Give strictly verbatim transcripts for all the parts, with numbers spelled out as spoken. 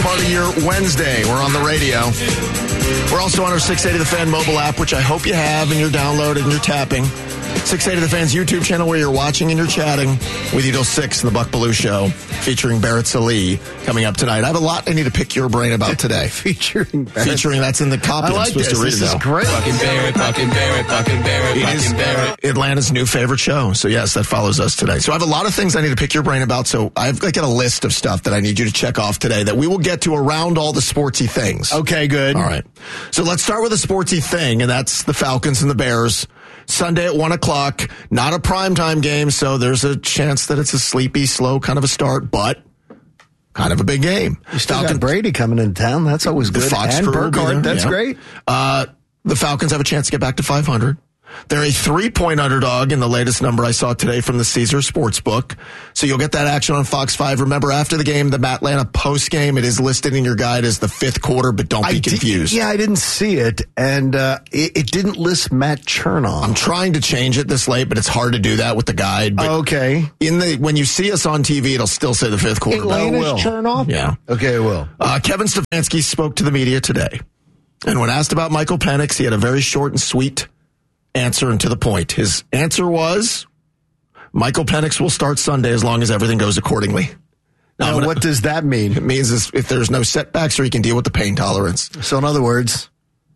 part of your Wednesday. We're on the radio. We're also on our six eighty The Fan mobile app, which I hope you have and you're downloading and you're tapping. six eighty The Fan's YouTube channel where you're watching and you're chatting with you till six in the Buck Belue Show, featuring Barrett Sallee coming up tonight. I have a lot I need to pick your brain about today. featuring Barrett. Featuring, that's in the copy. I like I'm supposed this. to read This it is now. great. Fucking Barrett, fucking Barrett, fucking Barrett, It is fucking Barrett. Atlanta's new favorite show. So, yes, that follows us today. So, I have a lot of things I need to pick your brain about. So, I've got a list of stuff that I need you to check off today that we will get to around all the sportsy things. Okay, good. All right. So, let's start with a sportsy thing, and that's the Falcons and the Bears. Sunday at one o'clock. Not a primetime game, so there's a chance that it's a sleepy, slow kind of a start, but kind of a big game. You still got Brady coming into town. That's always The good. Fox and crew will be Burkhardt. there. That's Yeah. great. Uh, the Falcons have a chance to get back to five hundred. They're a three-point underdog in the latest number I saw today from the Caesar Sportsbook. So you'll get that action on Fox five. Remember, after the game, the Matt Atlanta post-game, it is listed in your guide as the fifth quarter, but don't be I confused. Did, yeah, I didn't see it, and uh, it, it didn't list Matt Chernoff. I'm trying to change it this late, but it's hard to do that with the guide. But okay. In the when you see us on T V, it'll still say the fifth quarter. Atlanta's but- Chernoff? Yeah. Okay, it will. Uh, Kevin Stefanski spoke to the media today. And when asked about Michael Penix, he had a very short and sweet answer and to the point. His answer was, Michael Penix will start Sunday as long as everything goes accordingly. Now, Now, gonna, what does that mean? it means is if there's no setbacks or he can deal with the pain tolerance. So, in other words,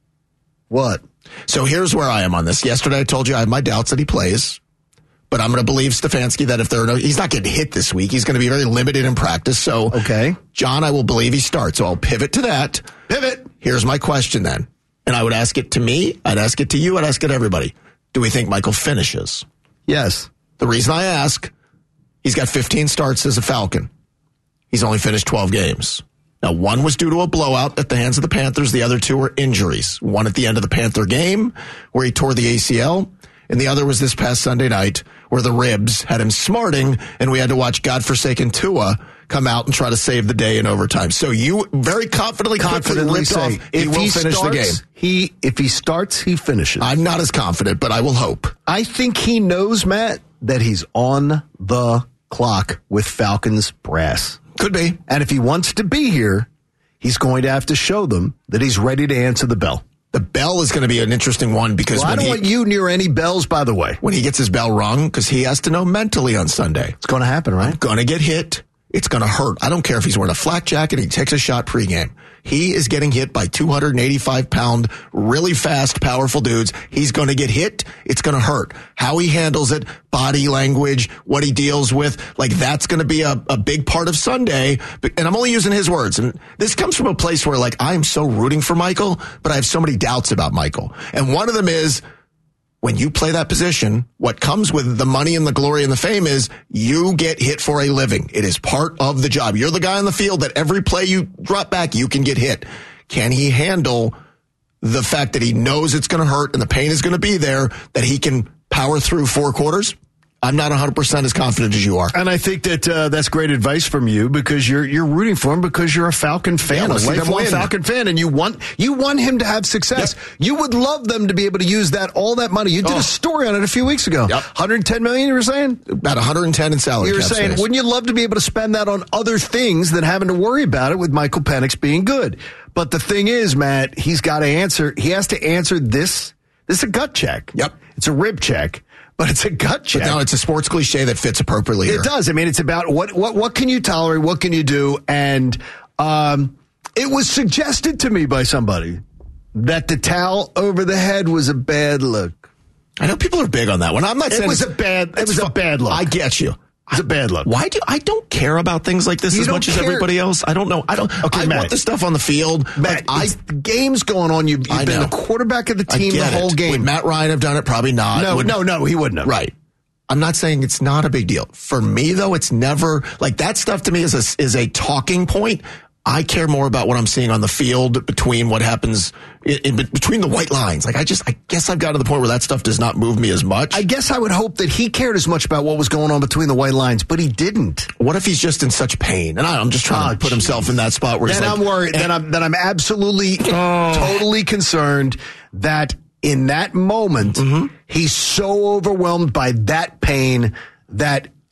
what? So here's where I am on this. Yesterday I told you I have my doubts that he plays. But I'm going to believe Stefanski that if there are no, he's not getting hit this week. He's going to be very limited in practice. So, Okay. John, I will believe he starts. So I'll pivot to that. Pivot. Here's my question then. And I would ask it to me. I'd ask it to you. I'd ask it to everybody. Do we think Michael finishes? Yes. The reason I ask, he's got fifteen starts as a Falcon. He's only finished twelve games. Now, one was due to a blowout at the hands of the Panthers. The other two were injuries. One at the end of the Panther game where he tore the A C L. And the other was this past Sunday night where the ribs had him smarting and we had to watch godforsaken Tua come out and try to save the day in overtime. So you very confidently, Confidently quickly say, ripped off, he if will he finish starts, the game. He, if he starts, he finishes. I'm not as confident, but I will hope. I think he knows, Matt, that he's on the clock with Falcons brass. Could be. And if he wants to be here, he's going to have to show them that he's ready to answer the bell. The bell is going to be an interesting one because Well, I when, don't he, want you near any bells, by the way. when he gets his bell rung, because he has to know mentally on Sunday, It's going to happen, right? going to get hit. It's going to hurt. I don't care if he's wearing a flak jacket and he takes a shot pregame. He is getting hit by two hundred eighty-five pound, really fast, powerful dudes. He's going to get hit. It's going to hurt. How he handles it, body language, what he deals with, like that's going to be a, a big part of Sunday. And I'm only using his words. And this comes from a place where like I'm so rooting for Michael, but I have so many doubts about Michael. And one of them is, when you play that position, what comes with the money and the glory and the fame is you get hit for a living. It is part of the job. You're the guy on the field that every play you drop back, you can get hit. Can he handle the fact that he knows it's going to hurt and the pain is going to be there, that he can power through four quarters? I'm not one hundred percent as confident as you are. And I think that uh, that's great advice from you because you're you're rooting for him because you're a Falcon fan, Yeah, I a wanna see them lifelong win. Falcon fan, and you want you want him to have success. Yep. You would love them to be able to use that all that money. You did Oh. a story on it a few weeks ago. Yep. one hundred ten million. You were saying. About one hundred ten in salary You were cap saying, space. wouldn't you love to be able to spend that on other things than having to worry about it with Michael Penix being good? But the thing is, Matt, he's got to answer. He has to answer this. This is a gut check. Yep. It's a rib check, but it's a gut check. But now it's a sports cliche that fits appropriately here. It does. I mean, it's about what what what can you tolerate? What can you do? And um, it was suggested to me by somebody that the towel over the head was a bad look. I know people are big on that one. I'm not It saying was it's- a bad. It it's was a fu- bad look. I get you. It's a bad look. Why do I don't care about things like this You as don't much as care. everybody else? I don't know. I don't. Okay, I Matt. want the stuff on the field. Matt, Like, I it's the game's going on. You've, I you've been know. the quarterback of the I team the get whole it. game. Would Matt Ryan have done it? Probably not. no, Would- no, no. He wouldn't have. Right. I'm not saying it's not a big deal. For me, though, it's never like that stuff to me is a, is a talking point. I care more about what I'm seeing on the field between what happens in, in between the white lines. Like I just, I guess I've got to the point where that stuff does not move me as much. I guess I would hope that he cared as much about what was going on between the white lines, but he didn't. What if he's just in such pain? And I, I'm just trying Oh, to put himself in that spot where Then he's like, I'm worried. Then I'm then I'm absolutely, totally concerned that in that moment Mm-hmm. he's so overwhelmed by that pain that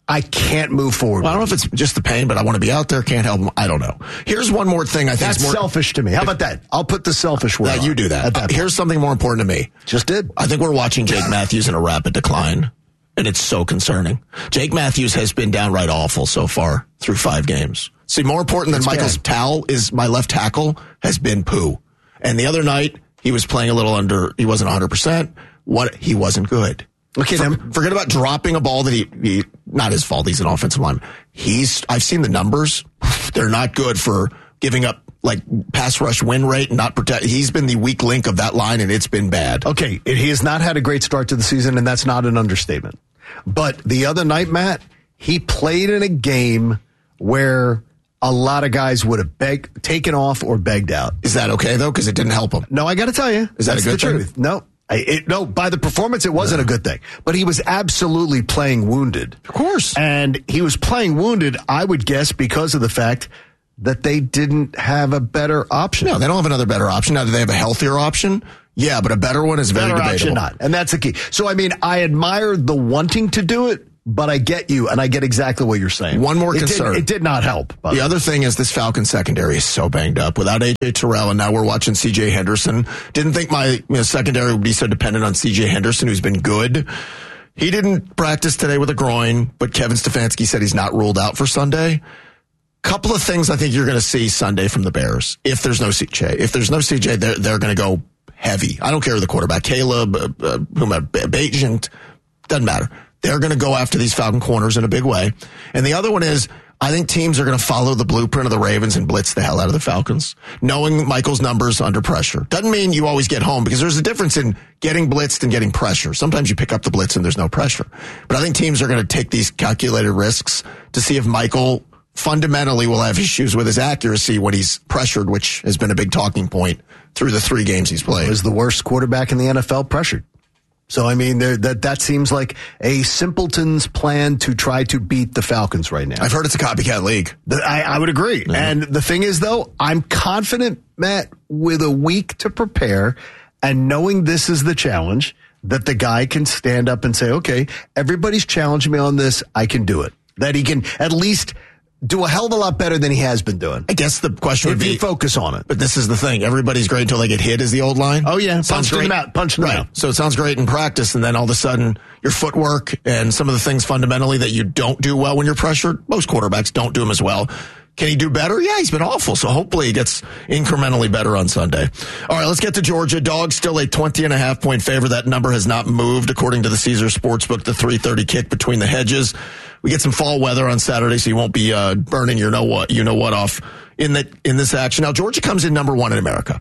I can't move forward. Well, I don't know if it's just the pain, but I want to be out there, can't help him. I don't know. Here's one more thing I think That's is more selfish to me. How about that? I'll put the selfish word that on you do that. that Uh, here's something more important to me. Just did. I think we're watching Jake Matthews in a rapid decline, and it's so concerning. Jake Matthews has been downright awful so far through five games. See, more important than That's Michael's bad. towel is my left tackle has been poo. And the other night, he was playing a little under, he wasn't one hundred percent. What, he wasn't good. Okay, For, then. forget about dropping a ball that he, he, not his fault, he's an offensive lineman. He's, I've seen the numbers. They're not good for giving up like pass rush win rate and not protect. He's been the weak link of that line, and it's been bad. Okay, he has not had a great start to the season, and that's not an understatement. But the other night, Matt, he played in a game where a lot of guys would have begged, taken off or begged out. Is that okay, though? Because it didn't help him. No, I got to tell you. Is that that's a good the thing? truth. No. I, it, no, by the performance, it wasn't a good thing. But he was absolutely playing wounded. Of course. And he was playing wounded, I would guess, because of the fact that they didn't have a better option. No, they don't have another better option. Now, do they have a healthier option? Yeah, but a better one is very Better debatable. option not. And that's the key. So, I mean, I admire the wanting to do it, but I get you, and I get exactly what you're saying. One more it concern. Did, it did not help. by The way. other thing is this Falcon secondary is so banged up. Without A J Terrell, and now we're watching C J Henderson. Didn't think my you know, secondary would be so dependent on C J Henderson, who's been good. He didn't practice today with a groin, but Kevin Stefanski said he's not ruled out for Sunday. Couple of things I think you're going to see Sunday from the Bears. If there's no C J, if there's no C J, they're, they're going to go heavy. I don't care who the quarterback, Caleb, uh, uh, whomever, Bagent, doesn't matter. They're going to go after these Falcon corners in a big way. And the other one is, I think teams are going to follow the blueprint of the Ravens and blitz the hell out of the Falcons, knowing Michael's numbers under pressure. Doesn't mean you always get home, because there's a difference in getting blitzed and getting pressure. Sometimes you pick up the blitz and there's no pressure. But I think teams are going to take these calculated risks to see if Michael fundamentally will have issues with his accuracy when he's pressured, which has been a big talking point through the three games he's played. Was the worst quarterback in the N F L pressured. So, I mean, there- that that seems like a simpleton's plan to try to beat the Falcons right now. I've heard it's a copycat league. The- I, I would agree. Yeah. And the thing is, though, I'm confident, Matt, with a week to prepare and knowing this is the challenge, that the guy can stand up and say, okay, everybody's challenging me on this. I can do it. That he can at least do a hell of a lot better than he has been doing. I guess the question would If be, you focus on it. but this is the thing. Everybody's great until they get hit is the old line. Oh, yeah. Sounds Punched in great. the mouth. Punched in the Right. mouth. So it sounds great in practice, and then all of a sudden your footwork and some of the things fundamentally that you don't do well when you're pressured, most quarterbacks don't do them as well. Can he do better? Yeah, he's been awful. So hopefully he gets incrementally better on Sunday. All right, let's get to Georgia. Dogs still a twenty and a half point favor. That number has not moved according to the Caesar Sportsbook, the three thirty kick between the hedges. We get some fall weather on Saturday, so you won't be uh, burning your know what, you know what off in that in this action. Now, Georgia comes in number one in America.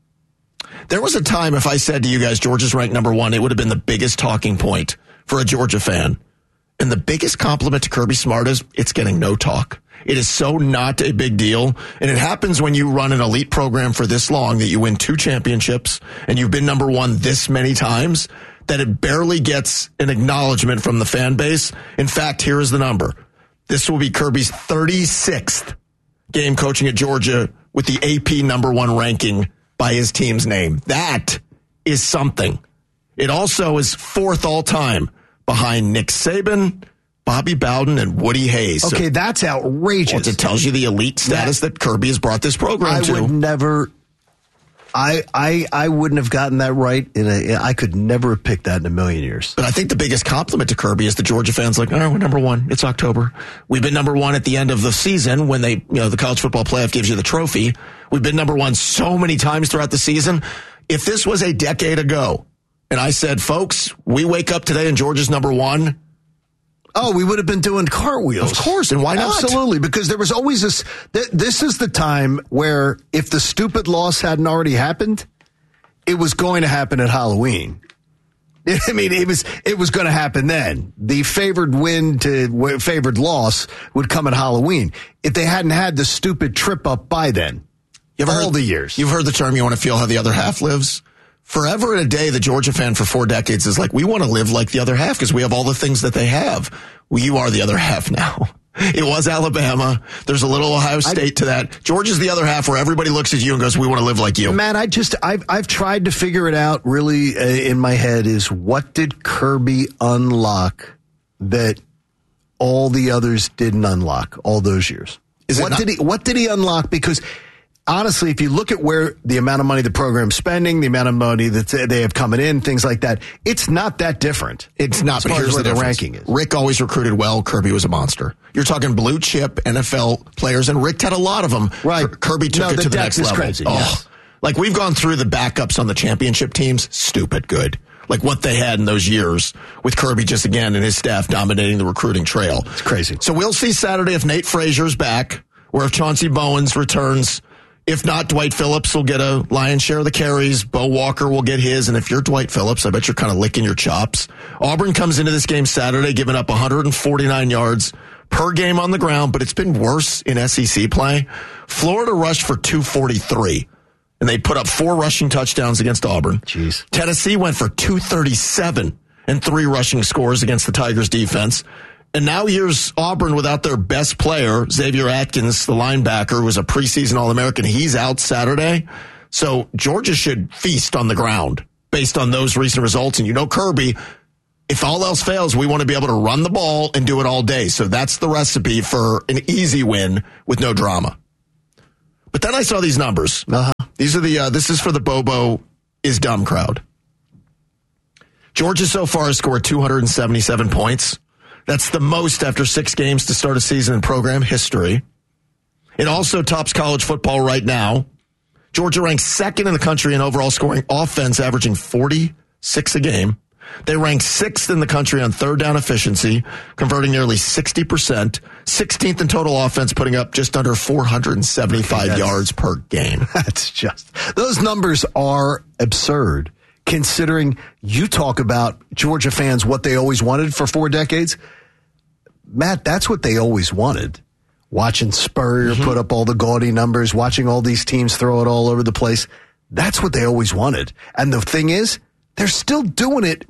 There was a time if I said to you guys, Georgia's ranked number one, it would have been the biggest talking point for a Georgia fan. And the biggest compliment to Kirby Smart is it's getting no talk. It is so not a big deal. And it happens when you run an elite program for this long that you win two championships and you've been number one this many times that it barely gets an acknowledgement from the fan base. In fact, here is the number. This will be Kirby's thirty-sixth game coaching at Georgia with the A P number one ranking by his team's name. That is something. It also is fourth all time behind Nick Saban, Bobby Bowden, and Woody Hayes. Okay, So, that's outrageous. well, it tells you the elite status that Kirby has brought this program I to. would never. I I I wouldn't have gotten that right. In a, I could never have picked that in a million years. But I think the biggest compliment to Kirby is the Georgia fans like, oh, we're number one. It's October. We've been number one at the end of the season when they, you know, the college football playoff gives you the trophy. We've been number one so many times throughout the season. If this was a decade ago and I said, folks, we wake up today and Georgia's number one. Oh, we would have been doing cartwheels. Of course, and why not? Absolutely, because there was always this. Th- this is the time where if the stupid loss hadn't already happened, it was going to happen at Halloween. I mean, it was it was going to happen then. The favored win to w- favored loss would come at Halloween if they hadn't had the stupid trip up by then. You ever all heard, the years. You've heard the term, you want to feel how the other half lives? Forever and a day, the Georgia fan for four decades is like, we want to live like the other half because we have all the things that they have. Well, you are the other half now. It was Alabama. There's a little Ohio State to that. Georgia's the other half where everybody looks at you and goes, we want to live like you. Man, I just, I've, I've tried to figure it out really uh, in my head is what did Kirby unlock that all the others didn't unlock all those years? Is what not- did he What did he unlock? Because honestly, if you look at where the amount of money the program's spending, the amount of money that they have coming in, things like that, it's not that different. It's not, as but far as here's where the, the difference. ranking is. Rick always recruited well. Kirby was a monster. You're talking blue chip N F L players, and Rick had a lot of them. Right. Kirby took No, it the to the depth next is level. crazy, Oh, yes. like we've gone through the backups on the championship teams. Stupid good. Like what they had in those years with Kirby just again and his staff dominating the recruiting trail. It's crazy. So we'll see Saturday if Nate Frazier's back or if Chauncey Bowens returns. If not, Dwight Phillips will get a lion's share of the carries. Bo Walker will get his. And if you're Dwight Phillips, I bet you're kind of licking your chops. Auburn comes into this game Saturday giving up one hundred forty-nine yards per game on the ground, but it's been worse in S E C play. Florida rushed for two forty-three, and they put up four rushing touchdowns against Auburn. Jeez. Tennessee went for two thirty-seven and three rushing scores against the Tigers defense. And now here's Auburn without their best player, Xavier Atkins, the linebacker, who was a preseason All-American. He's out Saturday. So Georgia should feast on the ground based on those recent results. And you know Kirby, if all else fails, we want to be able to run the ball and do it all day. So that's the recipe for an easy win with no drama. But then I saw these numbers. Uh-huh. These are the, uh, this is for the Bobo is dumb crowd. Georgia so far has scored two hundred seventy-seven points. That's the most after six games to start a season in program history. It also tops college football right now. Georgia ranks second in the country in overall scoring offense, averaging forty-six a game. They rank sixth in the country on third down efficiency, converting nearly sixty percent. sixteenth in total offense, putting up just under four hundred seventy-five That's- yards per game. That's just, those numbers are absurd. Considering you talk about Georgia fans, what they always wanted for four decades. Matt, that's what they always wanted. Watching Spurrier mm-hmm. put up all the gaudy numbers, watching all these teams throw it all over the place. That's what they always wanted. And the thing is, they're still doing it,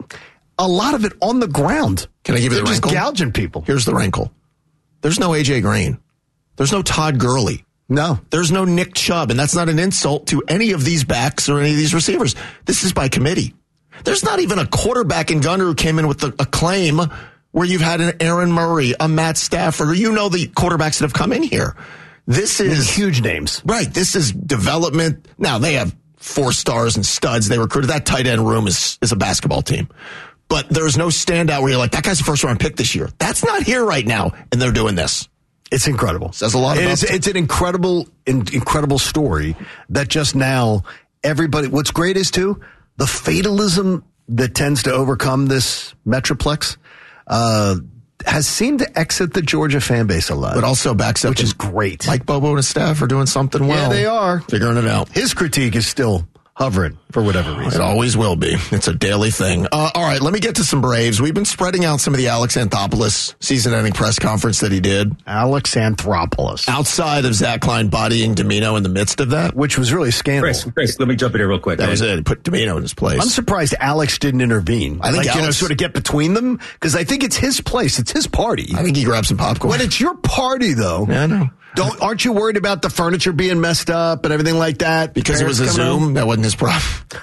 a lot of it on the ground. Can I give you they're the just wrinkle? Gouging people. Here's the wrinkle. There's no A J Green. There's no Todd Gurley. No. There's no Nick Chubb, and that's not an insult to any of these backs or any of these receivers. This is by committee. There's not even a quarterback in Gunner who came in with a, a claim where you've had an Aaron Murray, a Matt Stafford. You know the quarterbacks that have come in here. This is huge names. Right. This is development. Now, they have four stars and studs. They recruited. That tight end room is, is a basketball team. But there's no standout where you're like, that guy's a first-round pick this year. That's not here right now, and they're doing this. It's incredible. Says a lot about it's, it's an incredible, in, incredible story that just now everybody, what's great is too, the fatalism that tends to overcome this Metroplex, uh, has seemed to exit the Georgia fan base a lot. But also backs up. Which is great. Mike Bobo and his staff are doing something well. Yeah, they are. Figuring it out. His critique is still hovering for whatever reason. It always will be. It's a daily thing. Uh, all right, let me get to some Braves. We've been spreading out some of the Alex Anthopoulos season-ending press conference that he did. Alex Anthopoulos. Outside of Zach Klein bodying Domino in the midst of that. Which was really scandalous. Chris, Chris, let me jump in here real quick. That was it. He put Domino in his place. I'm surprised Alex didn't intervene. I think like, Alex, you know, sort of get between them, because I think it's his place. It's his party. I think he grabbed some popcorn. When it's your party, though. Yeah, I know. Don't, aren't you worried about the furniture being messed up and everything like that? Because it was a Zoom? Home? That wasn't his problem.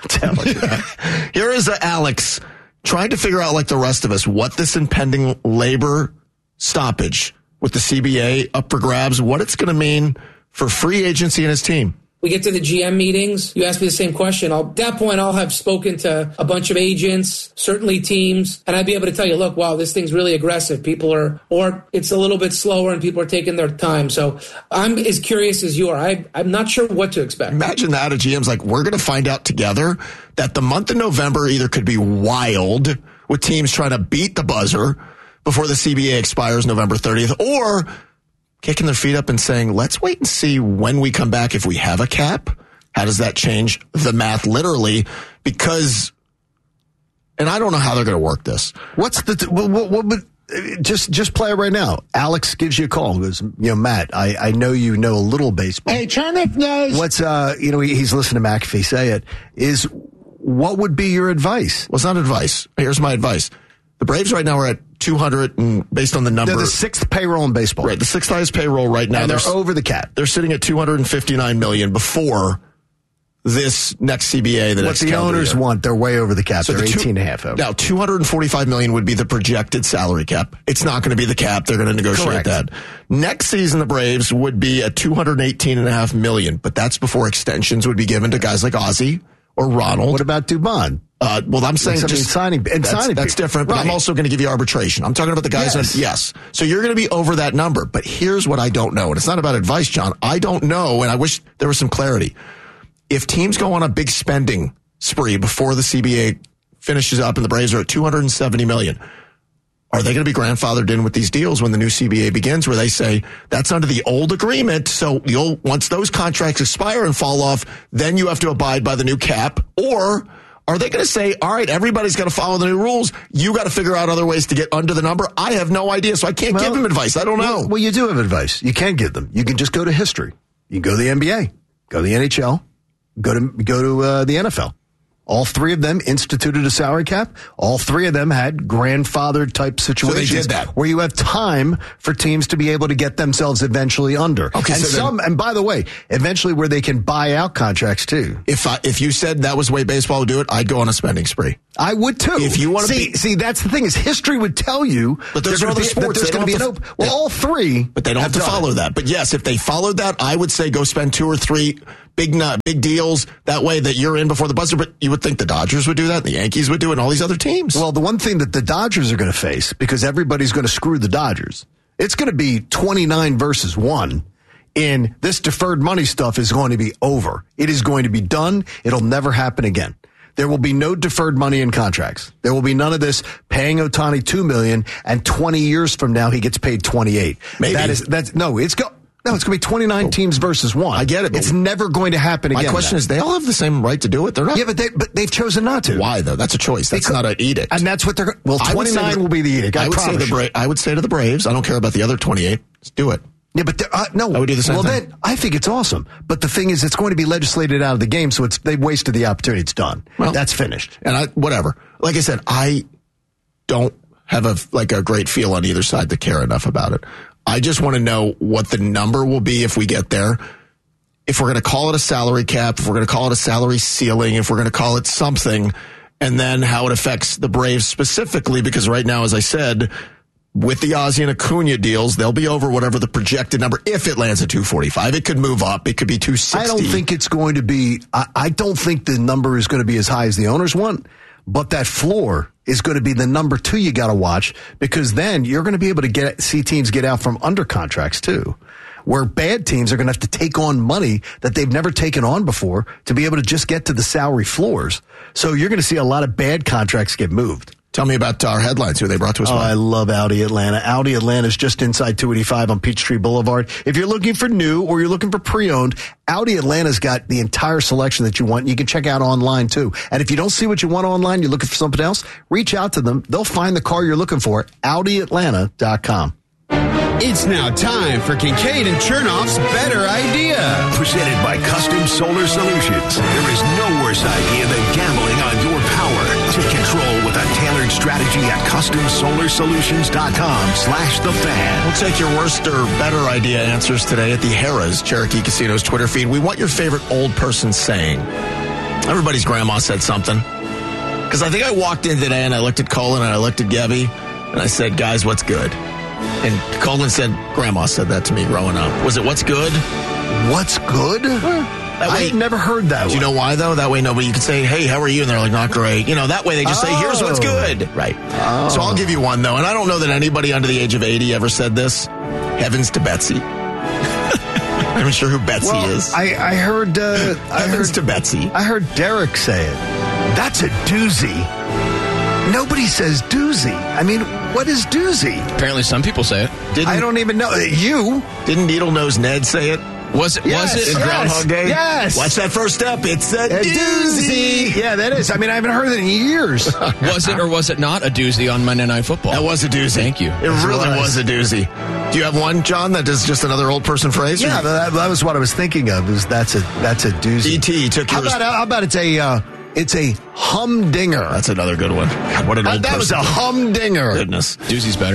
Here is uh, Alex trying to figure out, like the rest of us, what this impending labor stoppage with the C B A up for grabs, what it's going to mean for free agency and his team. We get to the G M meetings. You ask me the same question. I'll, at that point, I'll have spoken to a bunch of agents, certainly teams, and I'd be able to tell you, look, wow, this thing's really aggressive. People are, or it's a little bit slower and people are taking their time. So I'm as curious as you are. I, I'm not sure what to expect. Imagine that. A G M's like, we're going to find out together that the month of November either could be wild with teams trying to beat the buzzer before the C B A expires November thirtieth, or kicking their feet up and saying, let's wait and see when we come back if we have a cap. How does that change the math literally? Because, and I don't know how they're going to work this. What's the, what, what, what, just, just play it right now. Alex gives you a call and goes, you know, Matt, I, I know you know a little baseball. Hey, Turnip knows. What's, uh, you know, he, he's listening to McAfee say it, is what would be your advice? Well, it's not advice. Here's my advice. The Braves right now are at two hundred, and based on the number. They're the sixth payroll in baseball. Right, the sixth highest payroll right now. And they're, they're over the cap. They're sitting at two hundred fifty-nine million dollars before this next C B A. The what next the owners year. want, they're way over the cap. So they're the two, eighteen and a half over. Now, two hundred forty-five million dollars would be the projected salary cap. It's not going to be the cap. They're going to negotiate Correct. that. Next season, the Braves would be at two hundred eighteen and a half million dollars, but that's before extensions would be given to guys like Ozzie or Ronald. What about Dubon? Uh, well, I'm saying Somebody just signing, and that's, signing that's people. different, but Right. I'm also going to give you arbitration. I'm talking about the guys. Yes. On, yes. So you're going to be over that number, but here's what I don't know. And it's not about advice, John. I don't know. And I wish there was some clarity. If teams go on a big spending spree before the C B A finishes up and the Braves are at two hundred seventy million dollars, are they going to be grandfathered in with these deals when the new C B A begins, where they say that's under the old agreement? So you'll, once those contracts expire and fall off, then you have to abide by the new cap? Or are they going to say, all right, everybody's got to follow the new rules. You got to figure out other ways to get under the number? I have no idea, so I can't Well, give them advice. I don't know. Well, well, you do have advice. You can give them. You can just go to history. You can go to the N B A, go to the N H L, go to go to uh, the N F L. All three of them instituted a salary cap. All three of them had grandfathered type situations did that. where you have time for teams to be able to get themselves eventually under. Okay, and so then- some, and by the way, eventually where they can buy out contracts too. If I, if you said that was the way baseball would do it, I'd go on a spending spree. I would too. If you wanna see, be- see, that's the thing is history would tell you But those there are gonna other be- that sports. there's They going to be an don't open. have to- Well, they- all three, But they don't have to done follow it. that. But yes, if they followed that, I would say go spend two or three big uh, big deals. That way that you're in before the buzzer. But you would think the Dodgers would do that, and the Yankees would do it, and all these other teams. Well, the one thing that the Dodgers are going to face, because everybody's going to screw the Dodgers, it's going to be twenty-nine versus one. In this deferred money stuff is going to be over. It is going to be done. It'll never happen again. There will be no deferred money in contracts. There will be none of this paying Ohtani two million dollars and twenty years from now he gets paid twenty-eight. Maybe. That is, that's, no, it's go, no, it's going to be twenty-nine teams versus one. I get it, but It's never going to happen My again. question is, they all have the same right to do it. They're not. yeah, but they, but they've chosen not to. Why though? That's a choice. That's Because- not an edict. And that's what they're going well, I would say twenty-nine the- will be the edict. I, I would say promise the you. Bra- I would say to the Braves, I don't care about the other twenty-eight. Let's do it. Yeah, but uh, no. I would do the same well, thing. then I think it's awesome. But the thing is, it's going to be legislated out of the game, so it's they've wasted the opportunity. It's done. Well, That's finished. And I, whatever. Like I said, I don't have a like a great feel on either side to care enough about it. I just want to know what the number will be if we get there. If we're going to call it a salary cap, if we're going to call it a salary ceiling, if we're going to call it something, and then how it affects the Braves specifically, because right now, as I said, with the Ozzie and Acuna deals, they'll be over whatever the projected number. If it lands at two forty-five, it could move up. It could be two sixty. I don't think it's going to be. I, I don't think the number is going to be as high as the owners want. But that floor is going to be the number two you got to watch, because then you're going to be able to get see teams get out from under contracts too, where bad teams are going to have to take on money that they've never taken on before to be able to just get to the salary floors. So you're going to see a lot of bad contracts get moved. Tell me about our headlines, who they brought to us. Oh, by. I love Audi Atlanta. Audi Atlanta is just inside two eighty-five on Peachtree Boulevard. If you're looking for new or you're looking for pre-owned, Audi Atlanta's got the entire selection that you want. You can check out online too. And if you don't see what you want online, you're looking for something else, reach out to them. They'll find the car you're looking for. Audi Atlanta dot com. It's now time for Kincaid and Chernoff's Better Idea. Presented by Custom Solar Solutions. There is no worse idea than gambling on your power. Take control with a tailored strategy at custom solar solutions dot com slash the fan. We'll take your worst or better idea answers today at the Harrah's Cherokee Casino's Twitter feed. We want your favorite old person saying. Everybody's grandma said something. Because I think I walked in today and I looked at Colin and I looked at Gebby and I said, guys, what's good? And Colin said, Grandma said that to me growing up. Was it what's good? What's good? I had never heard that Do you one. know why, though? That way nobody, you can say, hey, how are you? And they're like, not great. You know, that way they just say, here's what's Oh. good. Right. So I'll give you one, though. And I don't know that anybody under the age of eighty ever said this. Heavens to Betsy. I'm not sure who Betsy Well, is. I, I heard. Uh, I Heavens heard to Betsy. I heard Derek say it. That's a doozy. Nobody says doozy. I mean, what is doozy? Apparently, some people say it. Didn't, I don't even know. You? didn't Needle Nose Ned say it? Was it? Yes, was it? In yes, Groundhog Day? yes. Watch that first step. It's a, A doozy. Yeah, that is. I mean, I haven't heard it in years. Was it or was it not a doozy on Monday Night Football? That was a doozy. Thank you. It really was a doozy. Do you have one, John, that is just another old person phrase? Yeah, that, that was what I was thinking of. Is that's a that's a doozy. E T took How yours. about how about it's a uh, it's a humdinger. That's another good one. God, what an Uh, old that was person. a humdinger. Goodness. Doozy's better.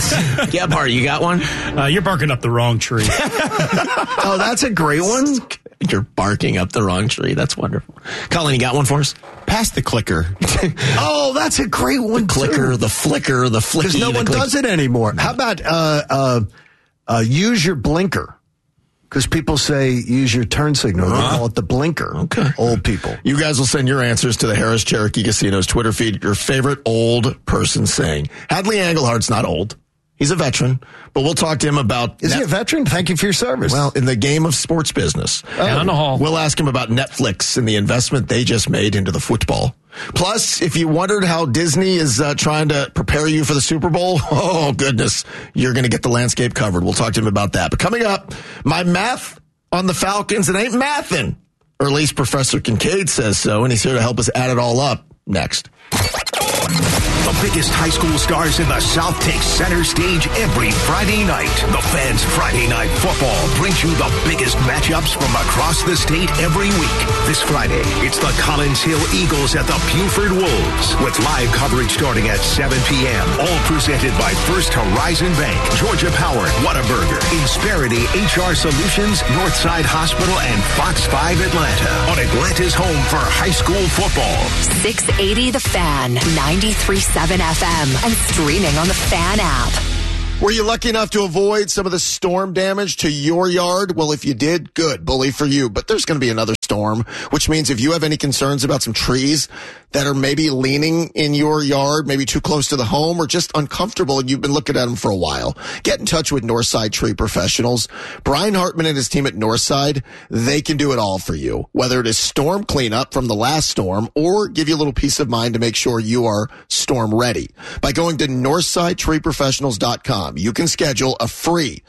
Gebhardt, you got one? Uh, you're barking up the wrong tree. Oh, that's a great one. You're barking up the wrong tree. That's wonderful. Colin, you got one for us? Pass the clicker. Oh, that's a great one. The clicker, too. the flicker, the flicky. Because no one click. does it anymore. How about uh, uh, uh, use your blinker? Because people say use your turn signal. Uh-huh. They call it the blinker. Okay. Old people. You guys will send your answers to the Harris Cherokee Casino's Twitter feed. Your favorite old person saying. Hadley Englehart's not old. He's a veteran, but we'll talk to him about... Is Net- he a veteran? Thank you for your service. Well, in the game of sports business. Oh. Down the hall. We'll ask him about Netflix and the investment they just made into the football. Plus, if you wondered how Disney is uh, trying to prepare you for the Super Bowl, oh, goodness, you're going to get the landscape covered. We'll talk to him about that. But coming up, my math on the Falcons, it ain't mathin'. Or at least Professor Kincaid says so, and he's here to help us add it all up next. The biggest high school stars in the South take center stage every Friday night. The Fans Friday Night Football brings you the biggest matchups from across the state every week. This Friday, it's the Collins Hill Eagles at the Buford Wolves with live coverage starting at seven p.m. All presented by First Horizon Bank, Georgia Power, Whataburger, Insperity H R Solutions, Northside Hospital, and Fox five Atlanta on Atlanta's home for high school football. six eighty The Fan, ninety-three point seven F M, and streaming on the Fan app. Were you lucky enough to avoid some of the storm damage to your yard? Well, if you did, good. Bully for you. But there's going to be another storm, which means if you have any concerns about some trees that are maybe leaning in your yard, maybe too close to the home, or just uncomfortable and you've been looking at them for a while, get in touch with Northside Tree Professionals. Brian Hartman and his team at Northside, they can do it all for you. Whether it is storm cleanup from the last storm or give you a little peace of mind to make sure you are storm ready. By going to northside tree professionals dot com, you can schedule a free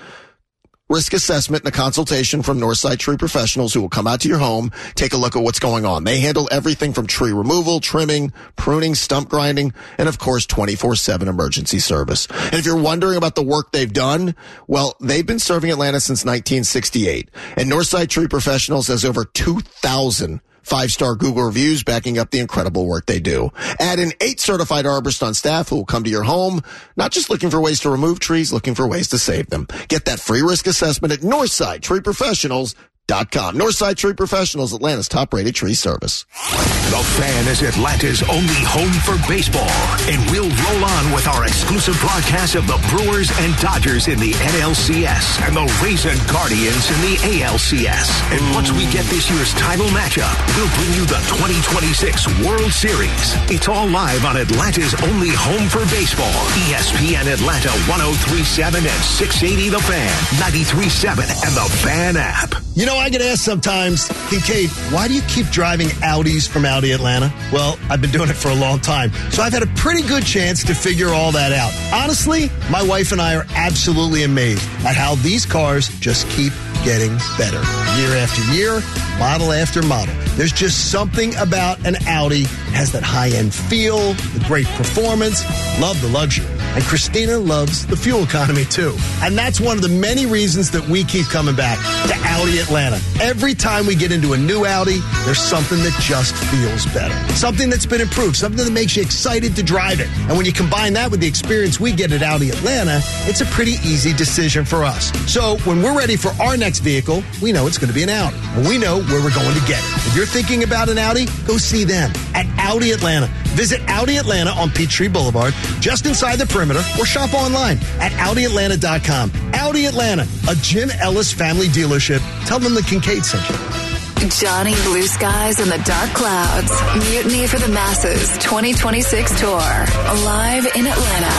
risk assessment and a consultation from Northside Tree Professionals who will come out to your home, take a look at what's going on. They handle everything from tree removal, trimming, pruning, stump grinding, and of course, twenty-four seven emergency service. And if you're wondering about the work they've done, well, they've been serving Atlanta since nineteen sixty-eight. And Northside Tree Professionals has over two thousand five-star Google reviews backing up the incredible work they do. Add in eight certified arborists on staff who will come to your home, not just looking for ways to remove trees, looking for ways to save them. Get that free risk assessment at Northside Tree Professionals dot com. Northside Tree Professionals, Atlanta's top-rated tree service. The Fan is Atlanta's only home for baseball, and we'll roll on with our exclusive broadcast of the Brewers and Dodgers in the N L C S and the Rays and Guardians in the A L C S. And once we get this year's title matchup, we'll bring you the twenty twenty-six World Series. It's all live on Atlanta's only home for baseball. E S P N Atlanta one oh three point seven and six eighty The Fan, ninety-three point seven, and the Fan app. You know, I get asked sometimes, Kincaid, why do you keep driving Audis from Audi Atlanta? Well, I've been doing it for a long time, so I've had a pretty good chance to figure all that out. Honestly, my wife and I are absolutely amazed at how these cars just keep getting better. Year after year, model after model. There's just something about an Audi. It has that high-end feel, the great performance, love the luxury. And Christina loves the fuel economy, too. And that's one of the many reasons that we keep coming back to Audi Atlanta. Every time we get into a new Audi, there's something that just feels better. Something that's been improved, something that makes you excited to drive it. And when you combine that with the experience we get at Audi Atlanta, it's a pretty easy decision for us. So when we're ready for our next vehicle, we know it's going to be an Audi. And we know where we're going to get it. If you're thinking about an Audi, go see them at Audi Atlanta. Visit Audi Atlanta on Peachtree Boulevard, just inside the perimeter, or shop online at Audi Atlanta dot com. Audi Atlanta, a Jim Ellis family dealership. Tell them the Kincaid sent you. Johnny Blue Skies and the Dark Clouds. Mutiny for the Masses twenty twenty-six tour. Live in Atlanta.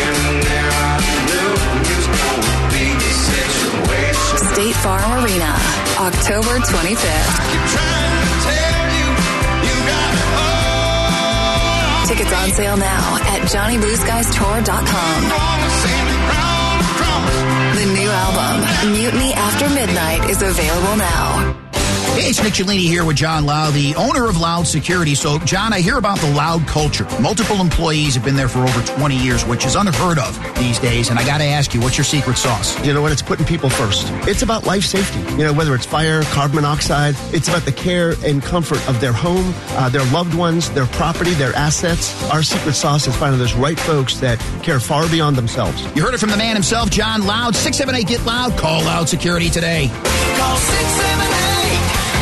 State Farm Arena, October twenty-fifth. Tickets on sale now at Johnny Blue Skies Tour dot com. The new album, Mutiny After Midnight, is available now. Hey, it's Nick Cellini here with John Lau, the owner of Loud Security. So, John, I hear about the Loud culture. Multiple employees have been there for over twenty years, which is unheard of these days. And I got to ask you, what's your secret sauce? You know what? It's putting people first. It's about life safety. You know, whether it's fire, carbon monoxide, it's about the care and comfort of their home, uh, their loved ones, their property, their assets. Our secret sauce is finding those right folks that care far beyond themselves. You heard it from the man himself, John Loud. six seven eight, get loud. Call Loud Security today. Call six seven eight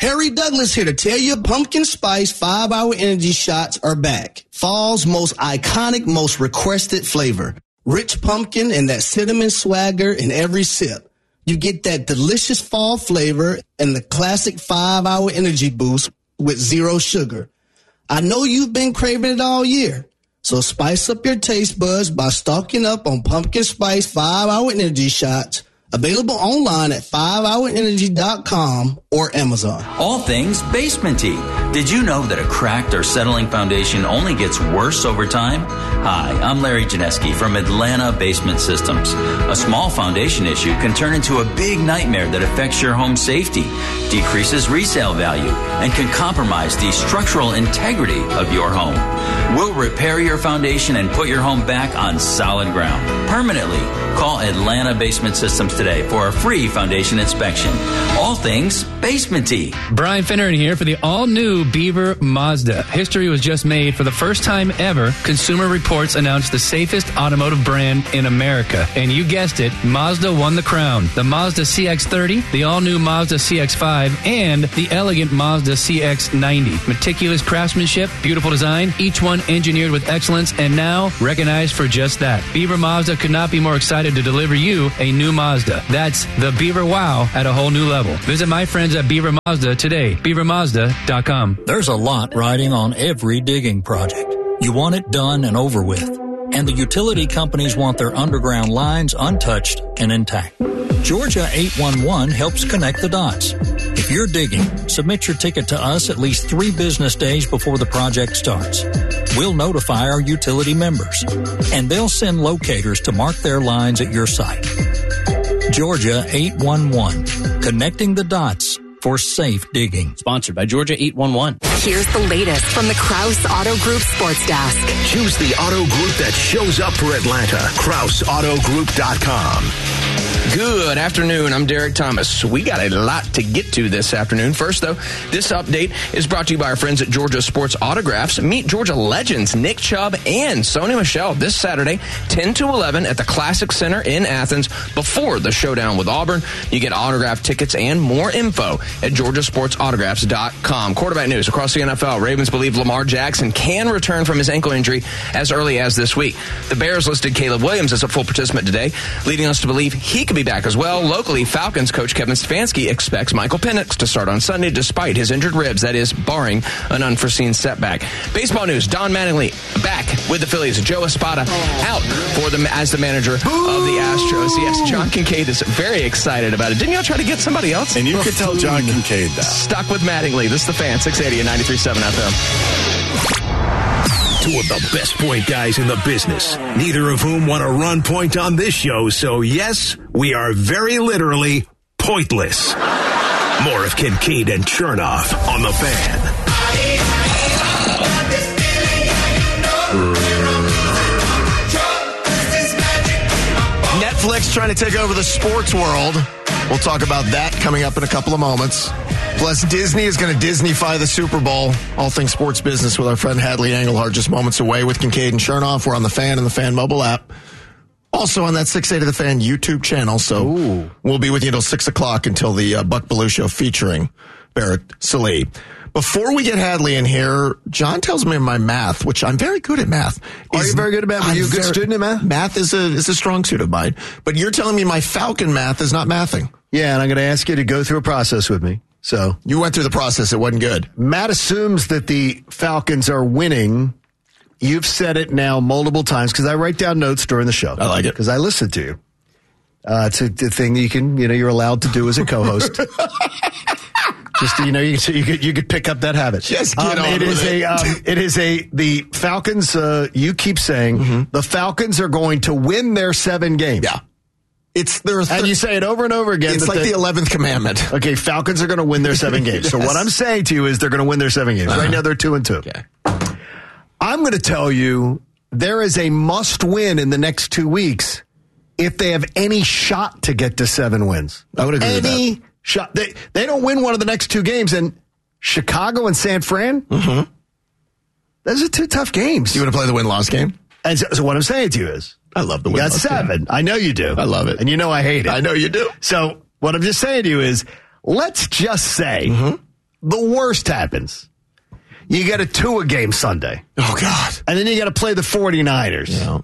Harry Douglas here to tell you Pumpkin Spice five hour Energy Shots are back. Fall's most iconic, most requested flavor. Rich pumpkin and that cinnamon swagger in every sip. You get that delicious fall flavor and the classic five hour energy boost with zero sugar. I know you've been craving it all year. So spice up your taste buds by stocking up on Pumpkin Spice five hour Energy Shots. Available online at five hour energy dot com or Amazon. All things basementy. Did you know that a cracked or settling foundation only gets worse over time? Hi, I'm Larry Janeski from Atlanta Basement Systems. A small foundation issue can turn into a big nightmare that affects your home safety, decreases resale value, and can compromise the structural integrity of your home. We'll repair your foundation and put your home back on solid ground permanently. Call Atlanta Basement Systems today for a free foundation inspection. All things basementy. Brian Finneran here for the all-new Beaver Mazda. History was just made. For the first time ever, Consumer Reports announced the safest automotive brand in America. And you guessed it, Mazda won the crown. The Mazda C X thirty, the all-new Mazda C X five, and the elegant Mazda C X ninety. Meticulous craftsmanship, beautiful design, each one engineered with excellence, and now recognized for just that. Beaver Mazda could not be more excited to deliver you a new Mazda. That's the Beaver Wow at a whole new level. Visit my friends at Beaver Mazda today. beaver mazda dot com. There's a lot riding on every digging project. You want it done and over with. And the utility companies want their underground lines untouched and intact. Georgia eight one one helps connect the dots. If you're digging, submit your ticket to us at least three business days before the project starts. We'll notify our utility members, and they'll send locators to mark their lines at your site. Georgia eight one one, connecting the dots for safe digging. Sponsored by Georgia eight one one. Here's the latest from the Krause Auto Group Sports Desk. Choose the auto group that shows up for Atlanta. Krause Auto Group dot com. Good afternoon. I'm Derek Thomas. We got a lot to get to this afternoon. First, though, this update is brought to you by our friends at Georgia Sports Autographs. Meet Georgia legends Nick Chubb and Sony Michel this Saturday, ten to eleven at the Classic Center in Athens before the showdown with Auburn. You get autograph tickets and more info at Georgia Sports Autographs dot com. Quarterback news across the N F L. Ravens believe Lamar Jackson can return from his ankle injury as early as this week. The Bears listed Caleb Williams as a full participant today, leading us to believe he could be back as well. Locally, Falcons coach Kevin Stefanski expects Michael Penix to start on Sunday despite his injured ribs, that is, barring an unforeseen setback. Baseball news, Don Mattingly back with the Phillies. Joe Espada out for them as the manager of the Astros. Yes, John Kincaid is very excited about it. Didn't y'all try to get somebody else? And you could tell John Kincaid that. Stuck with Mattingly. This is the Fan, six eighty and ninety-three point seven F M. Two of the best point guys in the business, neither of whom want to run point on this show, so yes, we are very literally pointless. More of Kincaid and Chernoff on the Fan. Netflix trying to take over the sports world. We'll talk about that coming up in a couple of moments. Plus, Disney is going to Disney-fy the Super Bowl. All things sports business with our friend Hadley Engelhardt just moments away with Kincaid and Chernoff. We're on the Fan and the Fan mobile app. Also on that six eighty The Fan YouTube channel. So Ooh. We'll be with you until six o'clock until the uh, Buck Belue Show featuring Barrett Sallee. Before we get Hadley in here, John tells me my math, which I'm very good at math. Are you very good at math? Are you a good very, student at math? Math is a is a strong suit of mine. But you're telling me my Falcon math is not mathing. Yeah, and I'm going to ask you to go through a process with me. So you went through the process. It wasn't good. Matt assumes that the Falcons are winning. You've said it now multiple times because I write down notes during the show. I like it. Because I listen to you. Uh, it's a, a thing that you can, you know, you're allowed to do as a co-host. Just you know, you could, you could you could pick up that habit. Just get um, on it with is it. a um, it is a the Falcons. Uh, you keep saying mm-hmm. the Falcons are going to win their seven games. Yeah, it's their th- and you say it over and over again. It's like the eleventh commandment. Okay, Falcons are going to win their seven games. Yes. So what I'm saying to you is they're going to win their seven games. Uh-huh. Right now they're two and two. Okay. I'm going to tell you there is a must win in the next two weeks if they have any shot to get to seven wins. I would agree any with that. Any shot. They, they don't win one of the next two games, and Chicago and San Fran, mm-hmm. those are two tough games. You want to play the win-loss game? And so, so what I'm saying to you is, I love the you got win-loss seven. game. I know you do. I love it. And you know I hate it. I know you do. So what I'm just saying to you is, let's just say, mm-hmm. the worst happens. You get a Tua game Sunday. Oh, God. And then you got to play the 49ers. Yeah.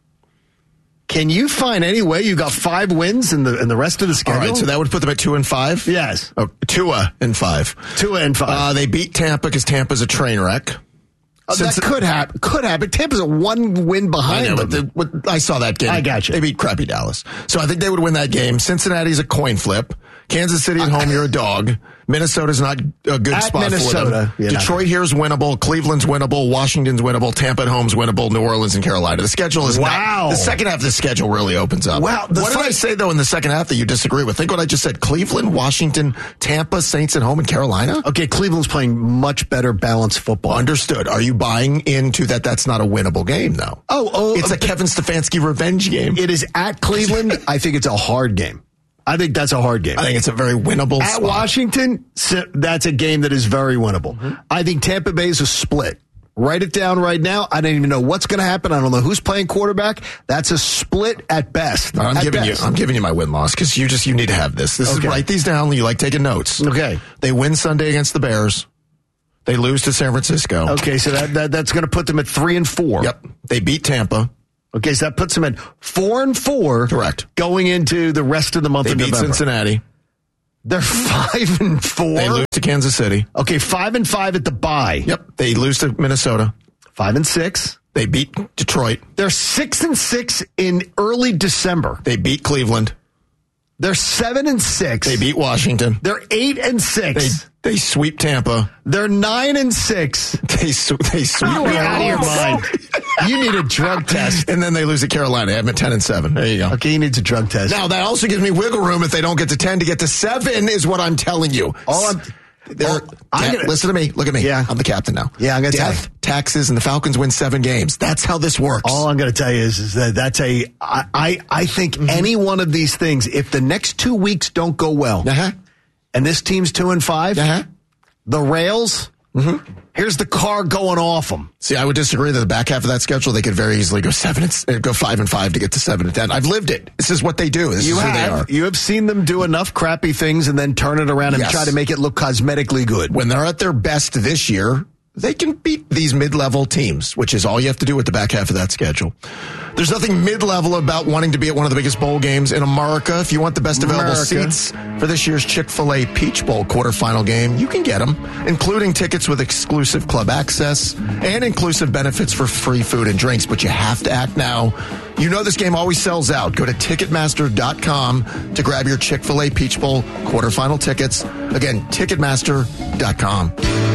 Can you find any way you got five wins in the in the rest of the schedule? All right, so that would put them at two and five? Yes. Oh, Tua and five. Tua and five. Uh, they beat Tampa because Tampa's a train wreck. Uh, that could happen. Could happen. Tampa's a one win behind I know, them. but the, I saw that game. I got you. They beat crappy Dallas. So I think they would win that game. Cincinnati's a coin flip. Kansas City at home, you're a dog. Minnesota's not a good At spot Minnesota, for them. yeah. Detroit here's winnable. Cleveland's winnable. Washington's winnable. Tampa at home's winnable. New Orleans and Carolina. The schedule is wow. not. The second half of the schedule really opens up. Wow. What did fight- I say, though, in the second half that you disagree with? Think what I just said. Cleveland, Washington, Tampa, Saints at home, and Carolina? Okay, Cleveland's playing much better balanced football. Understood. Are you buying into that that's not a winnable game, though? Oh, oh. It's uh, a Kevin Stefanski revenge game. It is at Cleveland. I think it's a hard game. I think that's a hard game. I think it's a very winnable At spot. Washington, that's a game that is very winnable. Mm-hmm. I think Tampa Bay is a split. Write it down right now. I don't even know what's going to happen. I don't know who's playing quarterback. That's a split at best. I'm at giving best. you. I'm giving you my win loss because you just you need to have this. This Okay. is write these down. You like taking notes. Okay. They win Sunday against the Bears. They lose to San Francisco. Okay, so that, that that's going to put them at three and four. Yep. They beat Tampa. Okay, so that puts them at four and four. Correct. Going into the rest of the month They of beat November. Cincinnati. They're five and four. They lose to Kansas City. Okay, five and five at the bye. Yep. They lose to Minnesota. Five and six. They beat Detroit. They're six and six in early December. They beat Cleveland. They're seven and six. They beat Washington. They're eight and They six. they sweep Tampa. They're nine and six. They sw- they sweep. You're out of your mind. You need a drug test. And then they lose to Carolina. I'm at ten and seven. There you go. Okay, he needs a drug test. Now that also gives me wiggle room if they don't get to ten to get to seven is what I'm telling you. All I'm, They're, all, I'm da- gonna, listen to me. Look at me. Yeah. I'm the captain now. Yeah, I'm gonna tell Death, you. taxes, and the Falcons win seven games. That's how this works. all I'm going to tell you is, is that that's a. I I, I think mm-hmm. any one of these things, if the next two weeks don't go well, uh-huh. and this team's two and five, Uh-huh. the rails. Mm-hmm. Here's the car going off them. See, I would disagree that the back half of that schedule, they could very easily go seven and uh, go five and five to get to seven and ten. I've lived it. This is what they do. This You is who have they are. you have seen them do enough crappy things and then turn it around and Yes. try to make it look cosmetically good. When they're at their best this year, they can beat these mid-level teams, which is all you have to do with the back half of that schedule. There's nothing mid-level about wanting to be at one of the biggest bowl games in America. If you want the best available America. seats for this year's Chick-fil-A Peach Bowl quarterfinal game, you can get them, including tickets with exclusive club access and inclusive benefits for free food and drinks, but you have to act now. You know this game always sells out. Go to Ticketmaster dot com to grab your Chick-fil-A Peach Bowl quarterfinal tickets. Again, Ticketmaster dot com.